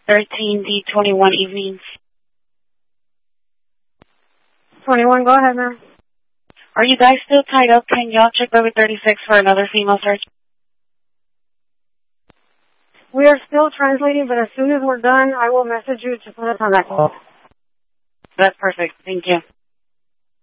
13D21 evenings. 21, go ahead, ma'am. Are you guys still tied up? Can y'all check over 36 for another female search? We are still translating, but as soon as we're done, I will message you to put us on that call. That's perfect. Thank you.